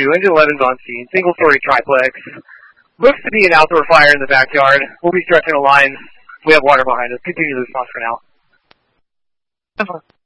engine 11's on scene, single-story triplex. Looks to be an outdoor fire in the backyard. We'll be stretching a line. We have water behind us. Continue the response for now.